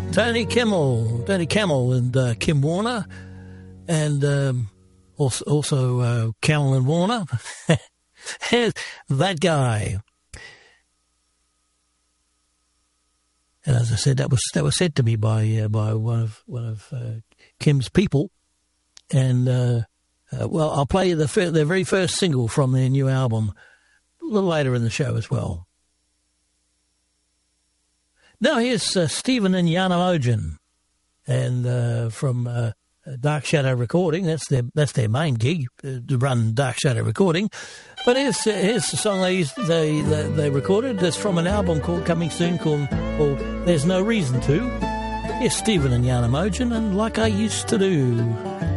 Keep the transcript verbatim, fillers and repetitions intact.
Tony Kimmel, Tony Camel and uh, Kim Warner, and um, also, also uh, Camel and Warner. That guy. And as I said, that was that was said to me by uh, by one of one of uh, Kim's people. And uh, uh, well, I'll play you the fir- the very first single from their new album a little later in the show as well. Now here's uh, Stephen and Jana Mogen, and uh, from uh, Dark Shadow Recording. That's their that's their main gig, uh, to run Dark Shadow Recording. But here's uh, here's the song they they they, they recorded. That's from an album called coming soon called, called There's No Reason To. Here's Stephen and Jana Mogen, and Like I Used to Do.